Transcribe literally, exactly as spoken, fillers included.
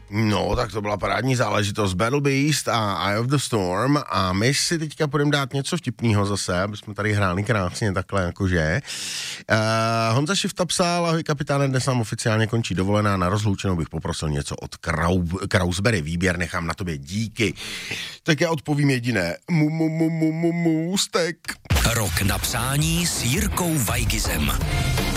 No, tak to byla parádní záležitost. Battle Beast a Eye of the Storm a my si teďka půjdeme dát něco vtipného zase, aby jsme tady hráli krásně takhle jakože. Uh, Honza Šifta psal, ahoj kapitáne, dnes nám oficiálně končí dovolená, na rozloučenou bych poprosil něco od Krau- Krausberry, výběr nechám na tobě, díky. Tak já odpovím jediné, mu, mu, mu, mu, mu, můstek. Rok na přání s Jirkou Vajgizem.